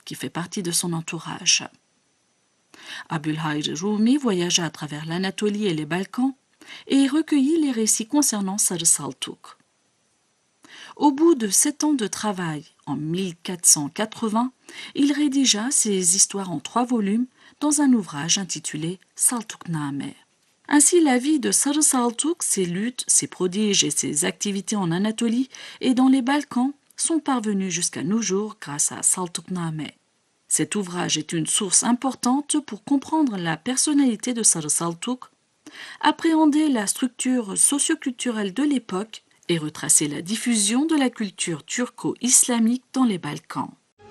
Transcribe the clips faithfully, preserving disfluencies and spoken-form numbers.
qui fait partie de son entourage. Abulhayr Rumi voyagea à travers l'Anatolie et les Balkans et recueillit les récits concernant Sarı Saltuk. Au bout de sept ans de travail, en mille quatre cent quatre-vingts, il rédigea ses histoires en trois volumes dans un ouvrage intitulé Saltukname. Ainsi, la vie de Sarı Saltuk, ses luttes, ses prodiges et ses activités en Anatolie et dans les Balkans sont parvenus jusqu'à nos jours grâce à Saltukname. Cet ouvrage est une source importante pour comprendre la personnalité de Sarı Saltuk, appréhender la structure socioculturelle de l'époque et retracer la diffusion de la culture turco-islamique dans les Balkans.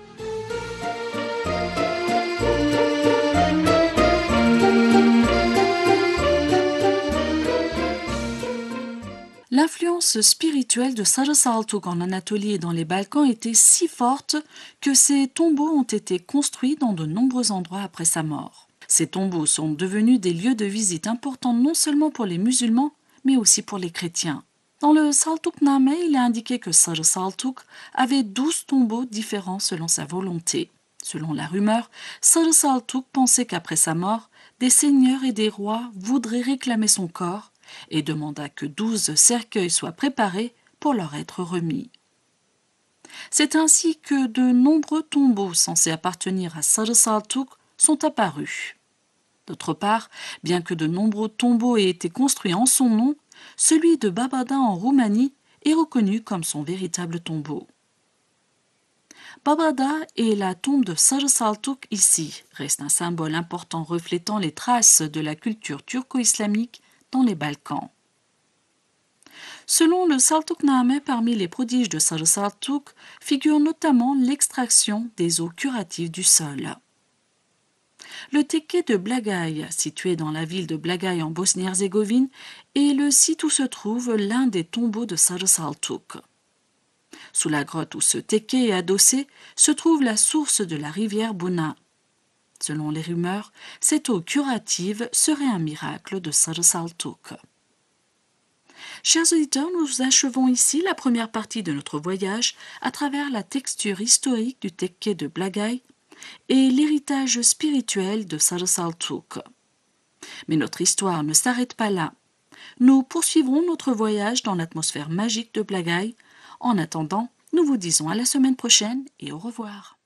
L'influence spirituelle de Sarı Saltuk en Anatolie et dans les Balkans était si forte que ses tombeaux ont été construits dans de nombreux endroits après sa mort. Ces tombeaux sont devenus des lieux de visite importants non seulement pour les musulmans, mais aussi pour les chrétiens. Dans le Saltukname, il est indiqué que Sarı Saltuk avait douze tombeaux différents selon sa volonté. Selon la rumeur, Sarı Saltuk pensait qu'après sa mort, des seigneurs et des rois voudraient réclamer son corps et demanda que douze cercueils soient préparés pour leur être remis. C'est ainsi que de nombreux tombeaux censés appartenir à Sarı Saltuk sont apparus. D'autre part, bien que de nombreux tombeaux aient été construits en son nom, celui de Babada en Roumanie est reconnu comme son véritable tombeau. Babada et la tombe de Sarı Saltuk ici reste un symbole important reflétant les traces de la culture turco-islamique dans les Balkans. Selon le Saltukname, parmi les prodiges de Sarı Saltuk figure notamment l'extraction des eaux curatives du sol. Le tekke de Blagaj, situé dans la ville de Blagaj en Bosnie-Herzégovine, est le site où se trouve l'un des tombeaux de Sarı Saltuk. Sous la grotte où ce tekke est adossé se trouve la source de la rivière Buna. Selon les rumeurs, cette eau curative serait un miracle de Sarı Saltuk. Chers auditeurs, nous achevons ici la première partie de notre voyage à travers la texture historique du tekke de Blagaj et l'héritage spirituel de Sarı Saltuk. Mais notre histoire ne s'arrête pas là. Nous poursuivrons notre voyage dans l'atmosphère magique de Blagaj. En attendant, nous vous disons à la semaine prochaine et au revoir.